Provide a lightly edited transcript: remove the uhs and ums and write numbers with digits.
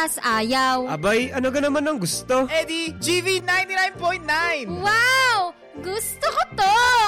kas ayaw. Abay, ano ka naman ang gusto? Eddie, GV 99.9! Wow! Gusto ko to!